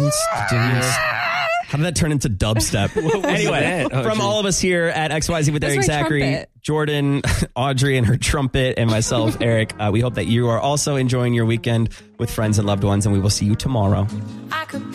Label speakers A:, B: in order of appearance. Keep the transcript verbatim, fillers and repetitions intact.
A: How did that turn into dubstep? Anyway,
B: Oh,
A: from
B: geez.
A: all of us here at X Y Z with
C: That's
A: Eric
C: my
A: Zachary,
C: trumpet.
A: Jordan, Audrey and her trumpet, and myself, Eric, uh, we hope that you are also enjoying your weekend with friends and loved ones, and we will see you tomorrow.
D: I could